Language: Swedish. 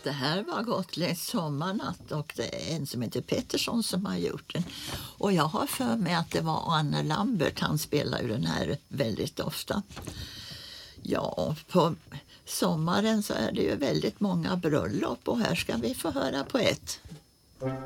Det här var Gotländsk sommarnatt och det är en som heter Pettersson som har gjort den. Och jag har för mig att det var Anna Lambert, han spelar ju den här väldigt ofta. Ja, på sommaren så är det ju väldigt många bröllop och här ska vi få höra på ett.